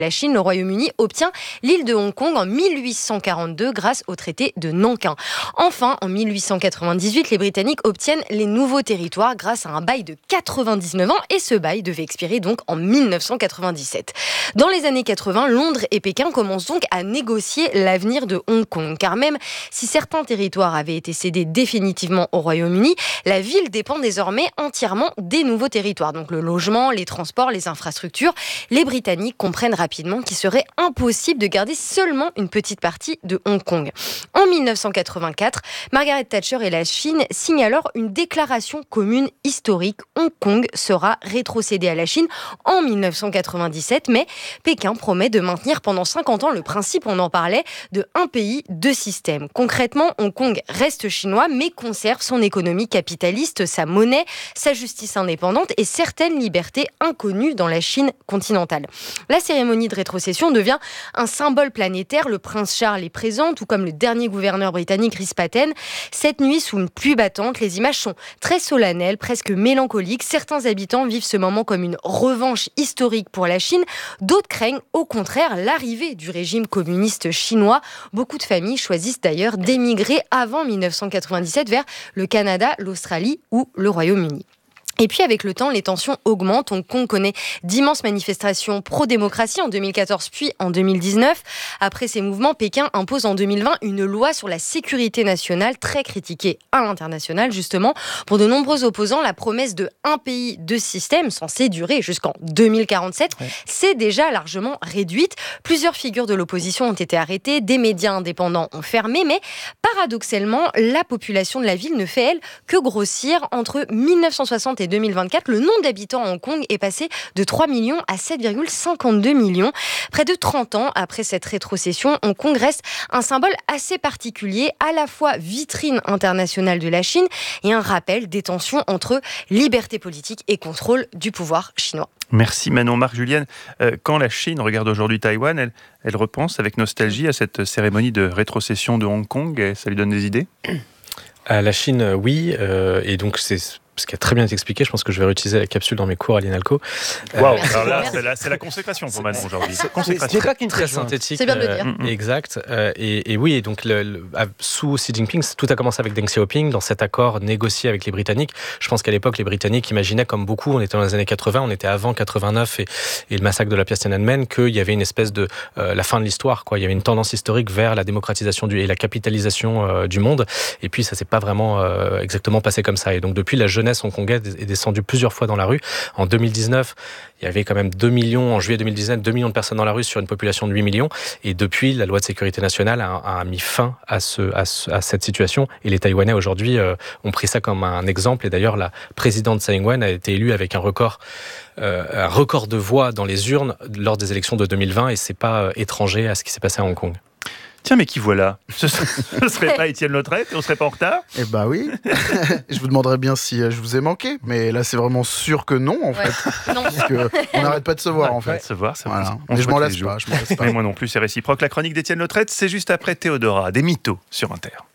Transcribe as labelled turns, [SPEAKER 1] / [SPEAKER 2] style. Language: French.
[SPEAKER 1] la Chine, le Royaume-Uni obtient l'île de Hong Kong en 1842 grâce au traité de Nankin. Enfin, en 1898, les Britanniques obtiennent les nouveaux territoires grâce à un bail de 99 ans et ce bail devait expirer donc en 1997. Dans les années 80, Londres et Pékin commencent donc à négocier l'avenir de Hong Kong car même si certains territoires avaient été cédés définitivement au Royaume-Uni, la ville dépend désormais entièrement des nouveaux territoires. Donc le logement, les transports, les infrastructures. Les Britanniques comprennent rapidement qu'il serait impossible de garder seulement une petite partie de Hong Kong. En 1984, Margaret Thatcher et la Chine signent alors une déclaration commune historique. Hong Kong sera rétrocédé à la Chine en 1997, mais Pékin promet de maintenir pendant 50 ans le principe, on en parlait, de un pays, deux systèmes. Concrètement, Hong Kong reste chinois, mais conserve son économie capitaliste, sa monnaie, sa justice indépendante et certaines libertés inconnues dans la Chine continentale. La cérémonie de rétrocession devient un symbole planétaire. Le prince Charles est présent, tout comme le dernier gouverneur britannique Rhys Patten. Cette nuit, sous une pluie battante, les images sont très solennelles, presque mélancoliques. Certains habitants vivent ce moment comme une revanche historique pour la Chine. D'autres craignent au contraire l'arrivée du régime communiste chinois. Beaucoup de familles choisissent d'ailleurs d'émigrer avant 1997 vers le Canada, l'Australie ou le Royaume-Uni. Et puis avec le temps, les tensions augmentent. Hong Kong connaît d'immenses manifestations pro-démocratie en 2014 puis en 2019. Après ces mouvements, Pékin impose en 2020 une loi sur la sécurité nationale très critiquée à l'international justement. Pour de nombreux opposants, la promesse de un pays, deux systèmes censée durer jusqu'en 2047, c'est déjà largement réduite. Plusieurs figures de l'opposition ont été arrêtées, des médias indépendants ont fermé, mais paradoxalement, la population de la ville ne fait, elle, que grossir. Entre 1960 et 2024, le nombre d'habitants à Hong Kong est passé de 3 millions à 7,52 millions. Près de 30 ans après cette rétrocession, Hong Kong reste un symbole assez particulier, à la fois vitrine internationale de la Chine et un rappel des tensions entre liberté politique et contrôle du pouvoir chinois.
[SPEAKER 2] Merci Manon. Marc-Julienne, quand la Chine regarde aujourd'hui Taïwan, elle repense avec nostalgie à cette cérémonie de rétrocession de Hong Kong et ça lui donne des idées ?
[SPEAKER 3] À la Chine, oui, et donc c'est ce qui a très bien été expliqué. Je pense que je vais réutiliser la capsule dans mes cours à l'INALCO.
[SPEAKER 2] Waouh, alors là, c'est la consécration pour Manon aujourd'hui.
[SPEAKER 3] C'est pas qu'une très synthétique.
[SPEAKER 1] C'est bien de le dire.
[SPEAKER 3] Exact. Et oui, et donc sous Xi Jinping, tout a commencé avec Deng Xiaoping dans cet accord négocié avec les Britanniques. Je pense qu'à l'époque, les Britanniques imaginaient, comme beaucoup, on était dans les années 80, on était avant 89 et le massacre de la place Tiananmen, qu'il y avait une espèce de la fin de l'histoire, quoi. Il y avait une tendance historique vers la démocratisation et la capitalisation du monde. Et puis ça s'est pas vraiment exactement passé comme ça. Et donc depuis, la jeunesse hongkongaise est descendue plusieurs fois dans la rue. En 2019, il y avait quand même 2 millions, en juillet 2019, 2 millions de personnes dans la rue sur une population de 8 millions. Et depuis, la loi de sécurité nationale a mis fin à cette situation. Et les Taïwanais, aujourd'hui, ont pris ça comme un exemple. Et d'ailleurs, la présidente Tsai Ing-wen a été élue avec un record de voix dans les urnes lors des élections de 2020. Et c'est pas étranger à ce qui s'est passé à Hong Kong.
[SPEAKER 2] Tiens, mais qui voilà ? Ce serait pas Étienne Lautrette et on serait pas en retard ?
[SPEAKER 4] Eh bah oui. Je vous demanderais bien si je vous ai manqué, mais là c'est vraiment sûr que non en fait.
[SPEAKER 1] Non.
[SPEAKER 4] Parce que on n'arrête pas de se voir en fait.
[SPEAKER 2] De se voir, c'est
[SPEAKER 4] Voilà.
[SPEAKER 2] vrai.
[SPEAKER 4] Mais je m'en lasse pas.
[SPEAKER 2] Mais moi non plus, c'est réciproque. La chronique d'Étienne Lautrette, c'est juste après Théodora, des mythos sur Inter.